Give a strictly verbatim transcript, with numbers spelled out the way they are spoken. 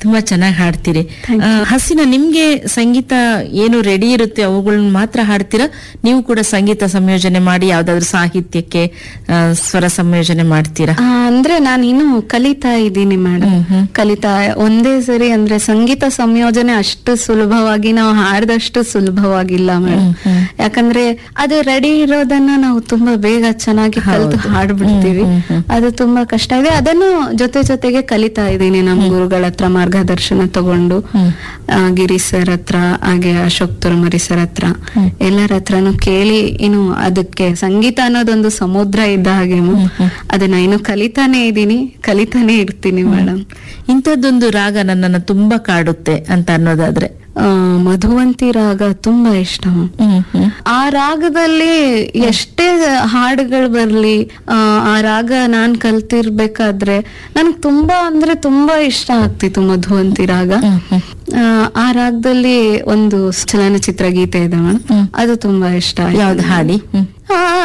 ತುಂಬಾ ಚೆನ್ನಾಗಿ ಹಾಡ್ತೀರಿ. ಆ, ಹಸಿನ, ನಿಮ್ಗೆ ಸಂಗೀತ ಏನು ರೆಡಿ ಇರುತ್ತೆ ಅವುಗಳನ್ನ ಮಾತ್ರ ಹಾಡ್ತೀರಾ? ನೀವು ಕೂಡ ಸಂಗೀತ ಸಂಯೋಜನೆ ಮಾಡಿ ಯಾವ್ದಾದ್ರು ಸಾಹಿತ್ಯಕ್ಕೆ ಆ, ಸ್ವರ ಸಂಯೋಜನೆ ಮಾಡ್ತೀರಾ? ಆ, ಅಂದ್ರೆ ನಾನು ಇನ್ನು ಕಲಿತಾ ಇದ್ದೀನಿ ಮೇಡಮ್. ಕಲಿತಾ ಒಂದೇ ಸರಿ ಅಂದ್ರೆ ಸಂಗೀತ ಸಂಯೋಜನೆ ಅಷ್ಟು ಸುಲಭವಾಗಿ ನಾವು ಹಾಡ್ದಷ್ಟು ಸುಲಭವಾಗಿಲ್ಲ ಮೇಡಮ್. ಯಾಕಂದ್ರೆ ಅದು ರೆಡಿ ಇರೋದನ್ನ ನಾವು ತುಂಬಾ ಬೇಗ ಚೆನ್ನಾಗಿ ಕಲಿತು ಹಾಡ್ಬಿಡ್ತೀವಿ. ಅದು ತುಂಬಾ ಕಷ್ಟ ಇದೆ. ಅದನ್ನು ಜೊತೆ ಜೊತೆಗೆ ಕಲಿತಾ ಇದ್ದೀನಿ ನಮ್ಮ ಗುರುಗಳ ಹತ್ರ ಮಾರ್ಗದರ್ಶನ ತಗೊಂಡು, ಆ, ಗಿರಿ ಸರ್ ಹತ್ರ, ಹಾಗೆ ಅಶೋಕ್ ತುರಮರಿ ಸರ್ ಹತ್ರ, ಎಲ್ಲರ ಹತ್ರನು ಕೇಳಿ ಇನ್ನು ಅದಕ್ಕೆ ಸಂಗೀತ ಅನ್ನೋದೊಂದು ಸಮುದ್ರ ಇದ್ದ ಹಾಗೆ ಅದನ್ನ ಇನ್ನು ಕಲಿತಾನೆ ಇದ್ದೀನಿ, ಕಲಿತಾನೆ ಇರ್ತೀನಿ ಮೇಡಮ್. ಇಂಥದ್ದೊಂದು ರಾಗ ನನ್ನನ್ನ ತುಂಬಾ ಕಾಡುತ್ತೆ ಅಂತ ಅನ್ನೋದಾದ್ರೆ ಆ, ಮಧುವಂತಿ ರಾಗ ತುಂಬಾ ಇಷ್ಟ. ಆ ರಾಗದಲ್ಲಿ ಎಷ್ಟೇ ಹಾಡುಗಳು ಬರ್ಲಿ, ಆ ಆ ರಾಗ ನಾನ್ ಕಲ್ತಿರ್ಬೇಕಾದ್ರೆ ನನ್ಗೆ ತುಂಬಾ ಅಂದ್ರೆ ತುಂಬಾ ಇಷ್ಟ ಆಗ್ತಿತ್ತು ಮಧುವಂತಿ ರಾಗ. ಆ, ಆ ರಾಗದಲ್ಲಿ ಒಂದು ಚಲನಚಿತ್ರ ಗೀತೆ ಇದೆ ಮೇಡಮ್, ಅದು ತುಂಬಾ ಇಷ್ಟ. ಯಾವ್ದು ಹಾಡಿ? ಆ